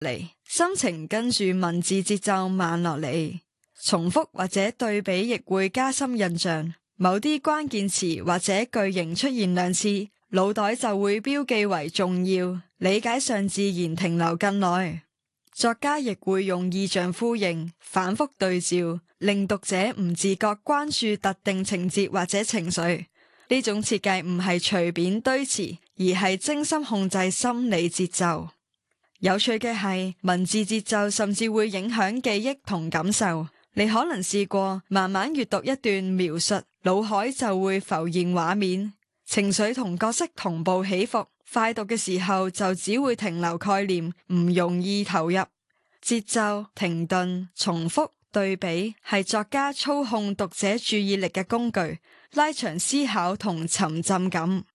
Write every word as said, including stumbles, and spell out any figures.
嚟，心情跟住文字節奏慢落嚟。重複或者對比亦會加深印象，某啲關鍵詞或者句型出現兩次，腦袋就會標記為重要，理解上自然停留更耐。作家亦會用意象呼應，反覆對照，令讀者唔自覺關注特定情節或者情緒。呢種設計唔係隨便堆詞，而係精心控制心理節奏。有趣嘅係，文字節奏甚至會影響記憶同感受。你可能試過慢慢閱讀一段描述，腦海就會浮現畫面，情緒同角色同步起伏。快讀嘅時候就只會停留概念，唔容易投入。節奏、停頓、重複、對比係作家操控讀者注意力嘅工具，拉長思考同沉浸感。